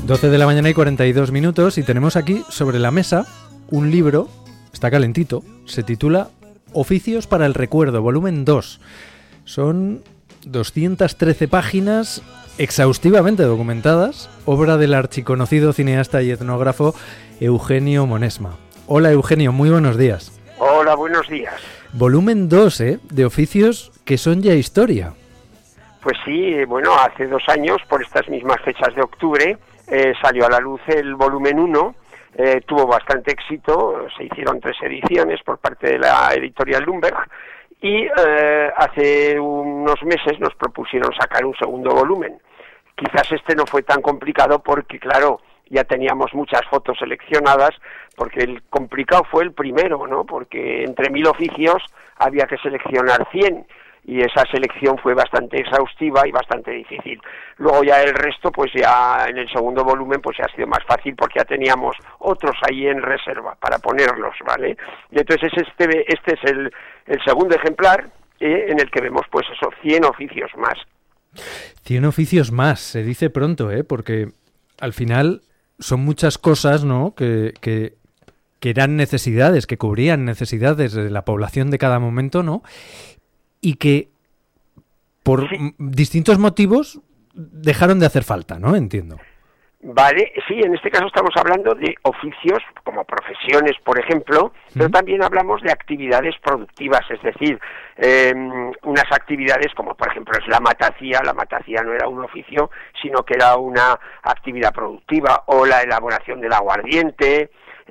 12 de la mañana y 42 minutos y tenemos aquí sobre la mesa un libro, está calentito, se titula Oficios para el Recuerdo, volumen 2. Son 213 páginas exhaustivamente documentadas, obra del archiconocido cineasta y etnógrafo Eugenio Monesma. Hola Eugenio, muy buenos días. Hola, buenos días. Volumen 2, de oficios que son ya historia. Pues sí, bueno, hace 2 años, por estas mismas fechas de octubre, salió a la luz el volumen 1, tuvo bastante éxito, se hicieron 3 ediciones por parte de la editorial Lumberg, y hace unos meses nos propusieron sacar un segundo volumen. Quizás este no fue tan complicado porque, claro, ya teníamos muchas fotos seleccionadas, porque el complicado fue el primero, ¿no? Porque entre 1000 oficios había que seleccionar 100, y esa selección fue bastante exhaustiva y bastante difícil. Luego ya el resto, pues ya en el segundo volumen, pues ya ha sido más fácil porque ya teníamos otros ahí en reserva para ponerlos, ¿vale? Y entonces este es el segundo ejemplar, en el que vemos, pues eso, 100 oficios más. 100 oficios más, se dice pronto, porque al final son muchas cosas, ¿no?, que eran necesidades, que cubrían necesidades de la población de cada momento, ¿no?, y que por distintos motivos dejaron de hacer falta, ¿no? Entiendo. Vale, sí, en este caso estamos hablando de oficios como profesiones, por ejemplo, pero también hablamos de actividades productivas, es decir, unas actividades como por ejemplo es la matacía. La matacía no era un oficio, sino que era una actividad productiva, o la elaboración del aguardiente.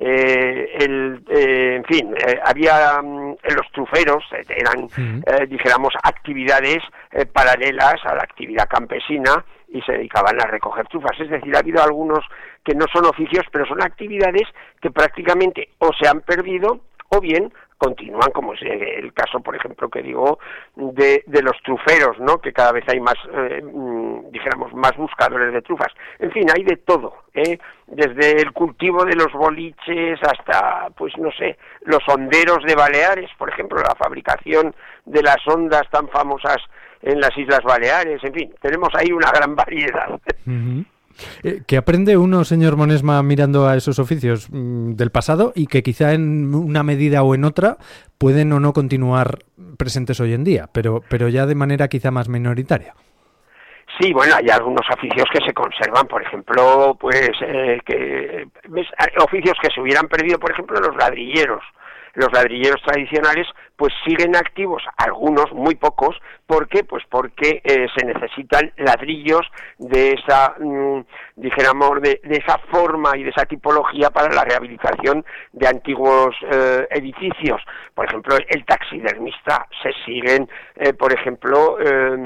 En fin, había los truferos, eran, dijéramos, actividades paralelas a la actividad campesina, y se dedicaban a recoger trufas. Es decir, ha habido algunos que no son oficios, pero son actividades que prácticamente o se han perdido o bien continúan, como es el caso, por ejemplo, que digo, de los truferos, ¿no?, que cada vez hay más, dijéramos, más buscadores de trufas. En fin, hay de todo, desde el cultivo de los boliches hasta, pues no sé, los honderos de Baleares, por ejemplo, la fabricación de las hondas tan famosas en las Islas Baleares. En fin, tenemos ahí una gran variedad. ¿Qué aprende uno, señor Monesma, mirando a esos oficios del pasado y que quizá en una medida o en otra pueden o no continuar presentes hoy en día, pero ya de manera quizá más minoritaria? Sí, bueno, hay algunos oficios que se conservan, por ejemplo, pues oficios que se hubieran perdido, por ejemplo, los ladrilleros. Los ladrilleros tradicionales pues siguen activos, algunos, muy pocos. ¿Por qué? Pues porque se necesitan ladrillos de esa, dijéramos, de esa forma y de esa tipología para la rehabilitación de antiguos edificios. Por ejemplo, el taxidermista, se siguen, por ejemplo,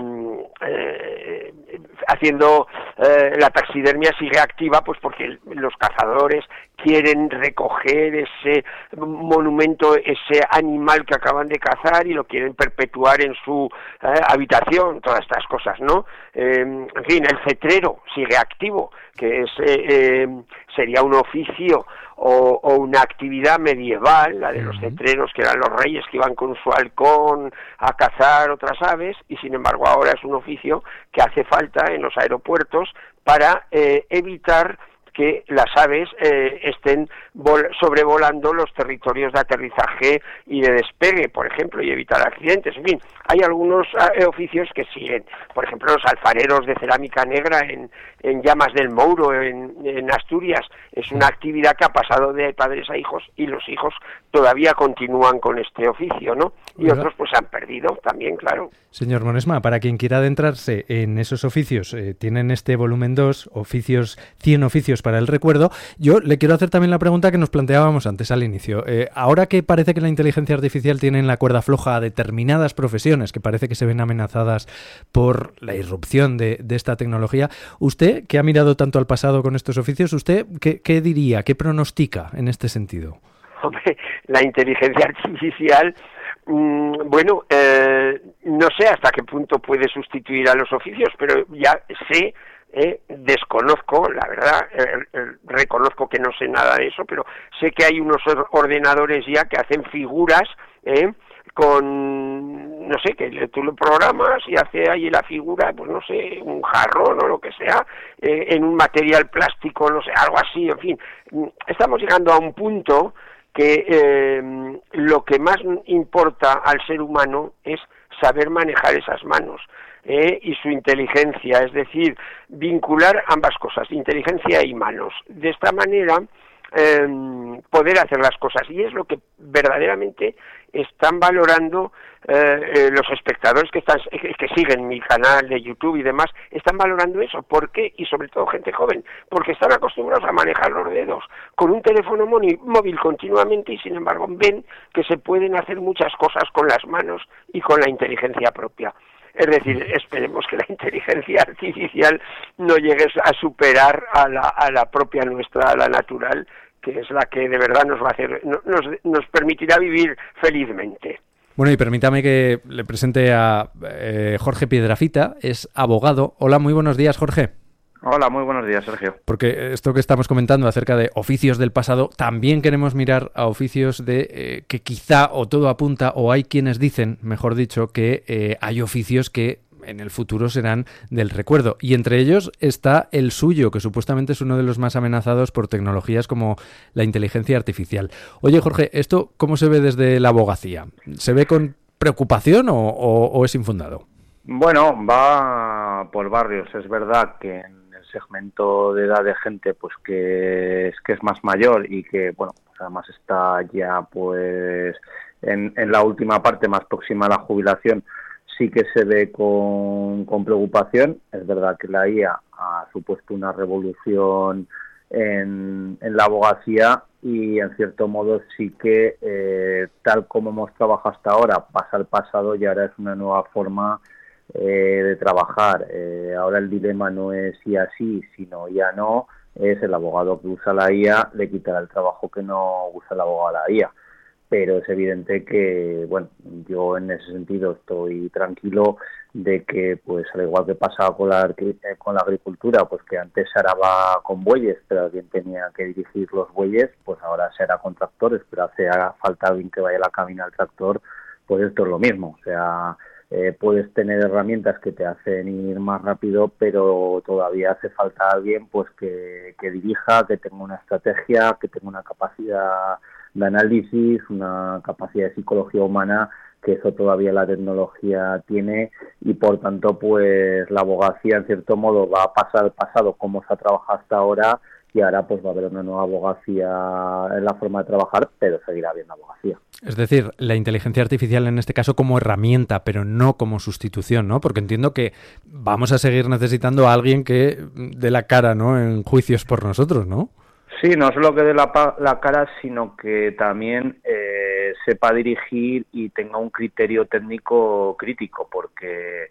haciendo, la taxidermia sigue activa, pues porque los cazadores quieren recoger ese monumento, ese animal que acaban de cazar, y lo quieren perpetuar en su habitación, todas estas cosas, ¿no? En fin, el cetrero sigue activo, que sería un oficio o una actividad medieval, la de los cetreros, que eran los reyes que iban con su halcón a cazar otras aves, y sin embargo ahora es un oficio que hace falta en los aeropuertos para evitar que las aves estén sobrevolando los territorios de aterrizaje y de despegue, por ejemplo, y evitar accidentes. En fin, hay algunos oficios que siguen. Por ejemplo, los alfareros de cerámica negra en Llamas del Mouro, en Asturias. Es una actividad que ha pasado de padres a hijos, y los hijos todavía continúan con este oficio, ¿no? Y otros pues se han perdido también, claro. Señor Monesma, para quien quiera adentrarse en esos oficios, tienen este volumen 2, 100 oficios para el recuerdo. Yo le quiero hacer también la pregunta que nos planteábamos antes al inicio. Ahora que parece que la inteligencia artificial tiene en la cuerda floja a determinadas profesiones que parece que se ven amenazadas por la irrupción de esta tecnología, usted, que ha mirado tanto al pasado con estos oficios, ¿usted qué diría, qué pronostica en este sentido? Hombre, la inteligencia artificial, bueno, no sé hasta qué punto puede sustituir a los oficios, pero ya sé, desconozco, la verdad, reconozco que no sé nada de eso, pero sé que hay unos ordenadores ya que hacen figuras con no sé, que tú lo programas y hace ahí la figura, pues no sé, un jarrón o lo que sea, en un material plástico, no sé, algo así, en fin. Estamos llegando a un punto que lo que más importa al ser humano es saber manejar esas manos. Y su inteligencia, es decir, vincular ambas cosas, inteligencia y manos. De esta manera, poder hacer las cosas, y es lo que verdaderamente están valorando los espectadores que siguen mi canal de YouTube y demás, están valorando eso. ¿Por qué? Y sobre todo gente joven, porque están acostumbrados a manejar los dedos con un teléfono móvil continuamente, y sin embargo ven que se pueden hacer muchas cosas con las manos y con la inteligencia propia. Es decir, esperemos que la inteligencia artificial no llegue a superar a la propia nuestra, a la natural, que es la que de verdad nos va a hacer, nos permitirá vivir felizmente. Bueno, y permítame que le presente a Jorge Piedrafita, es abogado. Hola, muy buenos días, Jorge. Hola, muy buenos días, Sergio. Porque esto que estamos comentando acerca de oficios del pasado, también queremos mirar a oficios de que quizá o todo apunta, o hay quienes dicen, mejor dicho, que hay oficios que en el futuro serán del recuerdo. Y entre ellos está el suyo, que supuestamente es uno de los más amenazados por tecnologías como la inteligencia artificial. Oye, Jorge, ¿esto cómo se ve desde la abogacía? ¿Se ve con preocupación o es infundado? Bueno, va por barrios. Es verdad que en el segmento de edad de gente pues que es más mayor y que, bueno, pues además está ya pues en la última parte más próxima a la jubilación, sí que se ve con preocupación. Es verdad que la IA ha supuesto una revolución en la abogacía y en cierto modo sí que tal como hemos trabajado hasta ahora pasa al pasado y ahora es una nueva forma de trabajar. Ahora el dilema no es si así, sino ya no, es el abogado que usa la IA le quitará el trabajo que no usa el abogado a la IA. Pero es evidente que, bueno, yo en ese sentido estoy tranquilo de que, pues al igual que pasaba con la agricultura, pues que antes se araba con bueyes, pero alguien tenía que dirigir los bueyes, pues ahora se hará con tractores, pero hace falta alguien que vaya a la cabina del tractor, pues esto es lo mismo. O sea, puedes tener herramientas que te hacen ir más rápido, pero todavía hace falta alguien pues que dirija, que tenga una estrategia, que tenga una capacidad de análisis, una capacidad de psicología humana, que eso todavía la tecnología tiene, y por tanto pues la abogacía en cierto modo va a pasar al pasado como se ha trabajado hasta ahora, y ahora pues va a haber una nueva abogacía en la forma de trabajar, pero seguirá habiendo abogacía. Es decir, la inteligencia artificial en este caso como herramienta, pero no como sustitución, ¿no? Porque entiendo que vamos a seguir necesitando a alguien que dé la cara, ¿no?, en juicios por nosotros, ¿no? Sí, no solo que dé la cara, sino que también sepa dirigir y tenga un criterio técnico crítico, porque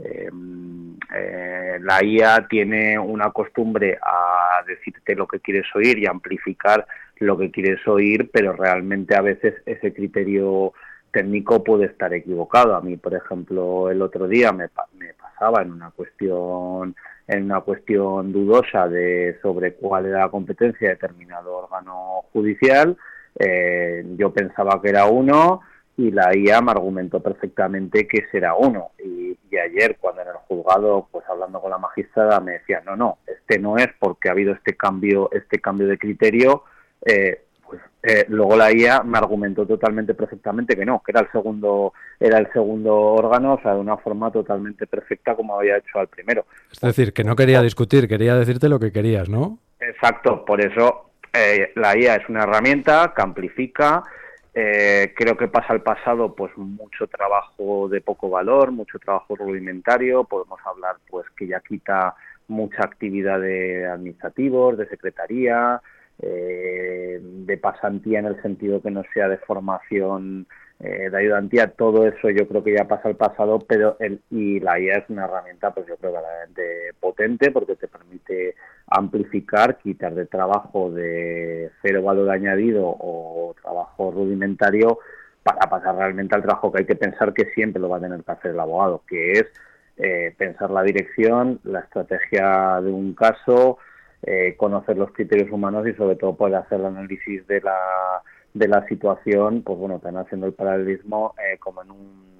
la IA tiene una costumbre a decirte lo que quieres oír y amplificar lo que quieres oír, pero realmente a veces ese criterio técnico puede estar equivocado. A mí, por ejemplo, el otro día me pasaba en una cuestión dudosa sobre cuál era la competencia de determinado órgano judicial. Yo pensaba que era uno y la IA me argumentó perfectamente que será uno. Y ayer, cuando en el juzgado, pues hablando con la magistrada, me decía, no, este no es porque ha habido este cambio de criterio. Luego la IA me argumentó totalmente perfectamente que no, que era el segundo órgano, o sea, de una forma totalmente perfecta como había hecho al primero. Es decir, que no quería discutir, quería decirte lo que querías, ¿no? Exacto, por eso la IA es una herramienta que amplifica. Creo que pasa al pasado pues mucho trabajo de poco valor, mucho trabajo rudimentario. Podemos hablar pues que ya quita mucha actividad de administrativos, de secretaría, de pasantía en el sentido que no sea de formación de ayudantía. Todo eso yo creo que ya pasa al pasado, y la IA es una herramienta pues yo creo verdaderamente potente, porque te permite amplificar, quitar de trabajo de cero valor añadido o trabajo rudimentario para pasar realmente al trabajo que hay que pensar que siempre lo va a tener que hacer el abogado, que es pensar la dirección, la estrategia de un caso, conocer los criterios humanos y sobre todo poder hacer el análisis de la situación. Pues bueno, están haciendo el paralelismo como en un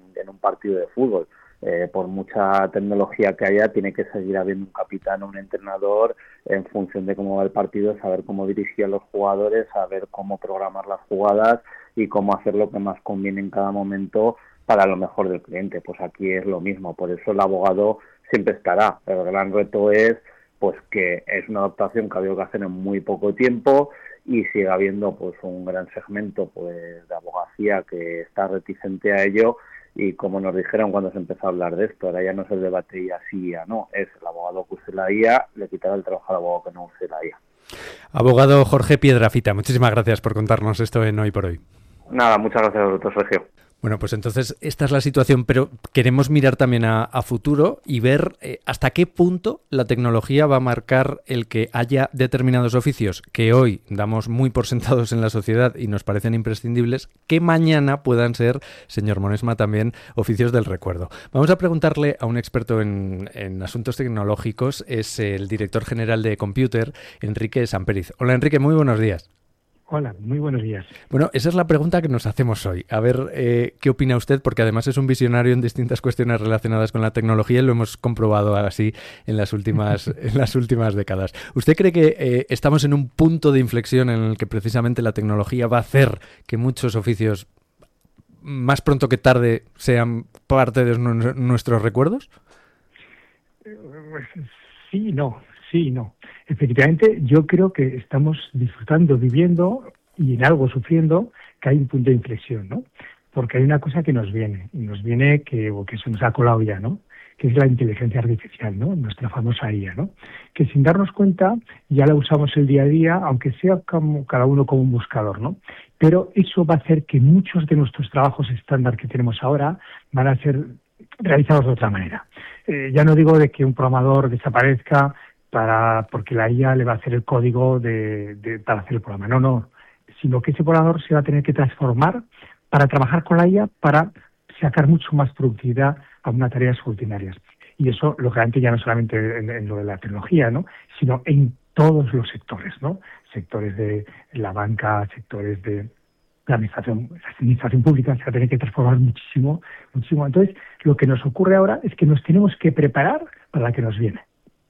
en un partido de fútbol. Por mucha tecnología que haya, tiene que seguir habiendo un capitán o un entrenador en función de cómo va el partido, saber cómo dirigir a los jugadores, saber cómo programar las jugadas y cómo hacer lo que más conviene en cada momento para lo mejor del cliente. Pues aquí es lo mismo, por eso el abogado siempre estará. El gran reto es pues que es una adaptación que ha habido que hacer en muy poco tiempo y sigue habiendo pues un gran segmento pues de abogacía que está reticente a ello. Y como nos dijeron cuando se empezó a hablar de esto, ahora ya no es el debate IA sí, IA no, es el abogado que use la IA, le quitará el trabajo al abogado que no use la IA. Abogado Jorge Piedrafita, muchísimas gracias por contarnos esto en Hoy por Hoy. Nada, muchas gracias a vosotros, Sergio. Bueno, pues entonces esta es la situación, pero queremos mirar también a futuro y ver hasta qué punto la tecnología va a marcar el que haya determinados oficios que hoy damos muy por sentados en la sociedad y nos parecen imprescindibles, que mañana puedan ser, señor Monesma, también oficios del recuerdo. Vamos a preguntarle a un experto en asuntos tecnológicos, es el director general de Computer, Enrique Samperiz. Hola Enrique, muy buenos días. Hola, muy buenos días. Bueno, esa es la pregunta que nos hacemos hoy. A ver, ¿qué opina usted? Porque además es un visionario en distintas cuestiones relacionadas con la tecnología y lo hemos comprobado así en las últimas décadas. ¿Usted cree que estamos en un punto de inflexión en el que precisamente la tecnología va a hacer que muchos oficios más pronto que tarde sean parte de nuestros recuerdos? Sí, no. Efectivamente, yo creo que estamos disfrutando, viviendo y en algo sufriendo que hay un punto de inflexión, ¿no? Porque hay una cosa que nos viene que se nos ha colado ya, ¿no? Que es la inteligencia artificial, ¿no? Nuestra famosa IA, ¿no? Que sin darnos cuenta ya la usamos el día a día, aunque sea como cada uno como un buscador, ¿no? Pero eso va a hacer que muchos de nuestros trabajos estándar que tenemos ahora van a ser realizados de otra manera. Ya no digo de que un programador desaparezca porque la IA le va a hacer el código para hacer el programa. No, sino que ese programador se va a tener que transformar para trabajar con la IA para sacar mucho más productividad a unas tareas rutinarias. Y eso, lógicamente, ya no solamente en lo de la tecnología, ¿no? Sino en todos los sectores, ¿no? Sectores de la banca, sectores de la administración pública se va a tener que transformar muchísimo. Entonces, lo que nos ocurre ahora es que nos tenemos que preparar para la que nos viene.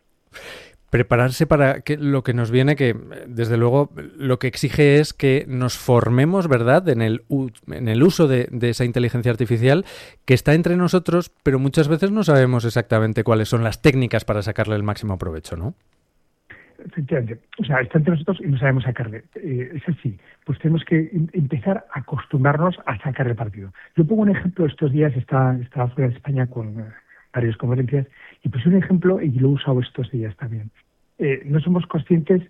Prepararse para lo que nos viene, que desde luego lo que exige es que nos formemos, ¿verdad?, en el uso de esa inteligencia artificial que está entre nosotros, pero muchas veces no sabemos exactamente cuáles son las técnicas para sacarle el máximo provecho, ¿no? Efectivamente. O sea, está entre nosotros y no sabemos sacarle. Es así. Pues tenemos que empezar a acostumbrarnos a sacarle partido. Yo pongo un ejemplo. Estos días estaba fuera de España con varias conferencias y puse un ejemplo y lo he usado estos días también. No somos conscientes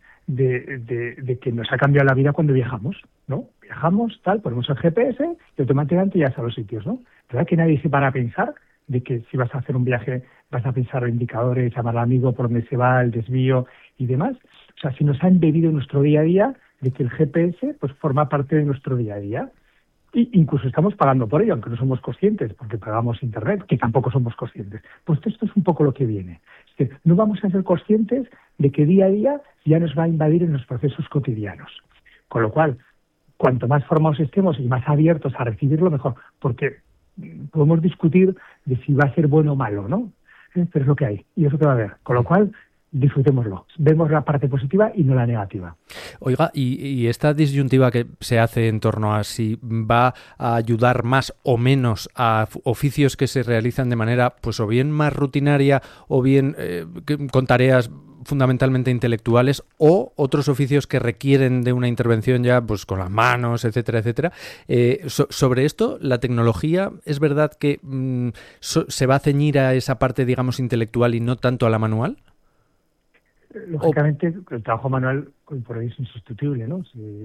de que nos ha cambiado la vida cuando viajamos, ¿no? Viajamos, ponemos el GPS y automáticamente ya a los sitios, ¿no? ¿Verdad que nadie se para a pensar de que si vas a hacer un viaje vas a pensar en indicadores, llamar al amigo por dónde se va, el desvío y demás? O sea, si nos ha embebido en nuestro día a día de que el GPS pues forma parte de nuestro día a día. Y incluso estamos pagando por ello, aunque no somos conscientes, porque pagamos Internet, que tampoco somos conscientes. Pues esto es un poco lo que viene. Es que no vamos a ser conscientes de que día a día ya nos va a invadir en los procesos cotidianos. Con lo cual, cuanto más formados estemos y más abiertos a recibirlo, mejor. Porque podemos discutir de si va a ser bueno o malo, ¿no? Pero es lo que hay, y eso que va a haber. Con lo cual, disfrutémoslo. Vemos la parte positiva y no la negativa. Oiga, y esta disyuntiva que se hace en torno a si va a ayudar más o menos a oficios que se realizan de manera, pues o bien más rutinaria o bien con tareas fundamentalmente intelectuales o otros oficios que requieren de una intervención ya pues con las manos, etcétera, etcétera. Sobre esto, la tecnología, ¿es verdad que se va a ceñir a esa parte, digamos, intelectual y no tanto a la manual? Lógicamente, el trabajo manual por ahí es insustituible, ¿no?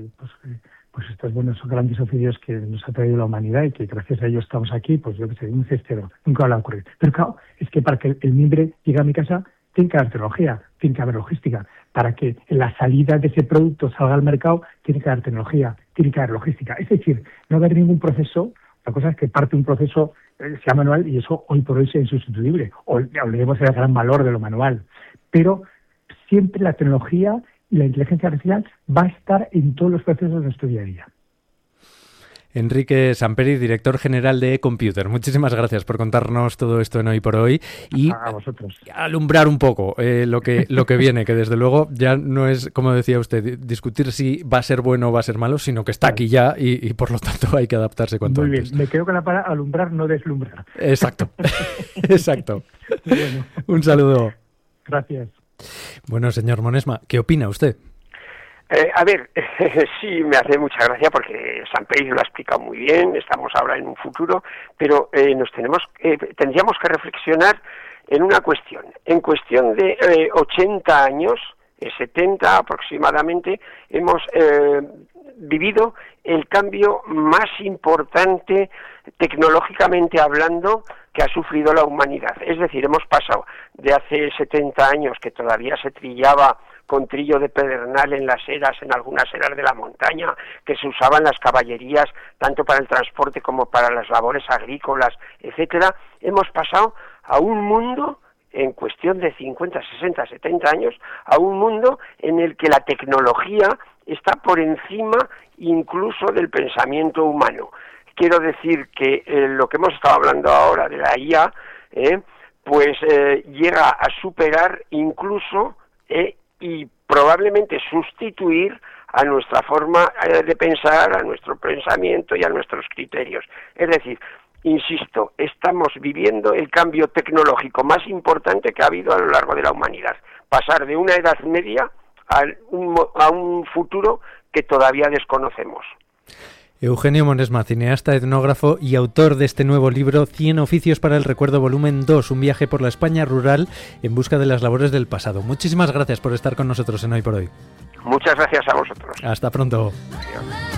Pues estos son grandes oficios que nos ha traído la humanidad y que gracias a ellos estamos aquí, pues yo que sé, un cestero, nunca va a ocurrir. Pero claro, es que para que el mimbre llegue a mi casa tiene que haber tecnología, tiene que haber logística. Para que la salida de ese producto salga al mercado, tiene que haber tecnología, tiene que haber logística. Es decir, no va a haber ningún proceso. La cosa es que parte un proceso sea manual y eso hoy por hoy sea insustituible. Olvidemos el gran valor de lo manual. Pero siempre la tecnología y la inteligencia artificial va a estar en todos los procesos de nuestro día a día. Enrique Samperi, director general de eComputer. Muchísimas gracias por contarnos todo esto en Hoy por Hoy y a vosotros. Alumbrar un poco lo que viene, que desde luego ya no es, como decía usted, discutir si va a ser bueno o va a ser malo, sino que está aquí ya y por lo tanto hay que adaptarse cuanto antes. Muy bien, me quedo con la palabra alumbrar, no deslumbrar. Exacto, exacto. Bueno. Un saludo. Gracias. Bueno, señor Monesma, ¿qué opina usted? A ver, sí, me hace mucha gracia porque Samperi lo ha explicado muy bien, estamos ahora en un futuro, pero tendríamos que reflexionar en una cuestión. En cuestión de 80 años, 70 aproximadamente, hemos vivido el cambio más importante tecnológicamente hablando que ha sufrido la humanidad. Es decir, hemos pasado de hace 70 años que todavía se trillaba con trillo de pedernal en las eras, en algunas eras de la montaña, que se usaban las caballerías tanto para el transporte como para las labores agrícolas, etcétera. Hemos pasado a un mundo, en cuestión de 50, 60, 70 años, a un mundo en el que la tecnología está por encima incluso del pensamiento humano. Quiero decir que lo que hemos estado hablando ahora de la IA, llega a superar incluso y probablemente sustituir a nuestra forma de pensar, a nuestro pensamiento y a nuestros criterios. Es decir, insisto, estamos viviendo el cambio tecnológico más importante que ha habido a lo largo de la humanidad. Pasar de una edad media a un futuro que todavía desconocemos. Eugenio Monesma, cineasta, etnógrafo y autor de este nuevo libro 100 oficios para el recuerdo, volumen 2, un viaje por la España rural en busca de las labores del pasado. Muchísimas gracias por estar con nosotros en Hoy por Hoy. Muchas gracias a vosotros. Hasta pronto. Adiós.